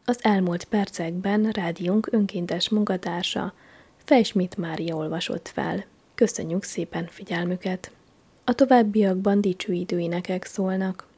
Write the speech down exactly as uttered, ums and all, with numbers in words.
Az elmúlt percekben rádiónk önkéntes munkatársa, Fej Schmidt Mária olvasott fel. Köszönjük szépen figyelmüket! A továbbiakban dicsőidő énekek szólnak.